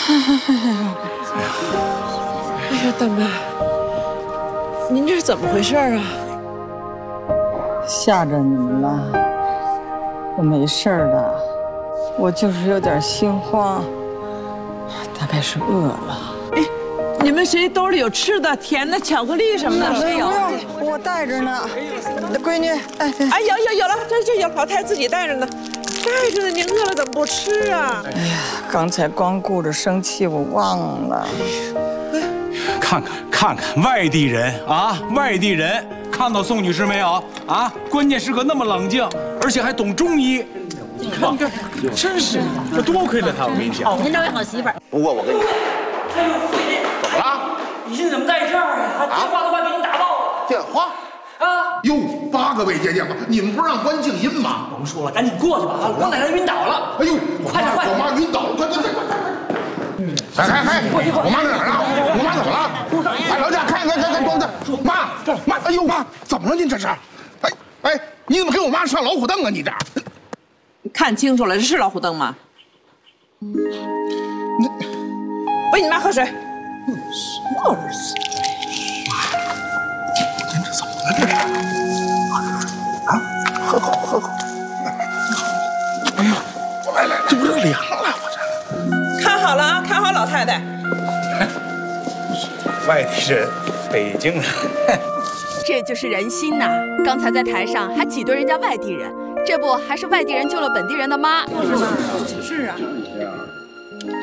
哎呀，大妹，您这是怎么回事啊？ 吓着你们了，我没事的，我就是有点心慌，大概是饿了。 哎，你们谁兜里有吃的、甜的、巧克力什么的？ 没有，我带着呢。闺女，哎， 有了，这有，老太太自己带着呢，带着呢。您饿了怎么不吃啊？ 哎呀，刚才光顾着生气，我忘了。 看看外地人啊，外地人看到宋女士没有啊？关键时刻那么冷静，而且还懂中医。你看，真是，这多亏了她，我跟你讲。 您这位好媳妇儿。 不过我跟你说， 哎呦，慧姐， 怎么了？ 你现在怎么在这儿啊？电话都快给你打爆了。 电话？ 啊！ 哟，8个未接电话，你们不是让关静音吗？ 甭说了，赶紧过去吧！我奶奶晕倒了。 哎呦， 快点！ 我妈晕倒了，快！哎，我妈在哪儿呢？我妈怎么了？快楼下看，装的。妈，哎呦妈，怎么了您这是？哎，你怎么给我妈上老虎凳啊？你这？ 看清楚了，这是老虎凳吗？喂你妈喝水。什么儿子？ 您这怎么了？这是？啊，喝口。哎呀，来，这不是凉了？我这。 看好了啊，看好老太太。 外地人，北京人， 这就是人心呐！刚才在台上还挤兑人家外地人，这不还是外地人救了本地人的妈？ 是啊。